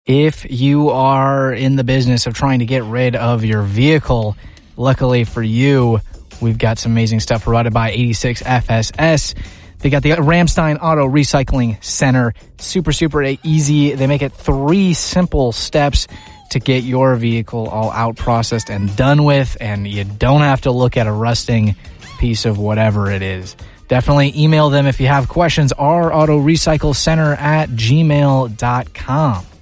If you are in the business of trying to get rid of your vehicle, luckily for you, we've got some amazing stuff provided by 86 FSS. They got the Ramstein Auto Recycling Center. Super, super easy. They make it 3 simple steps to get your vehicle all out, processed, and done with, and you don't have to look at a rusting piece of whatever it is. Definitely email them if you have questions. Our Auto Recycle Center at gmail.com.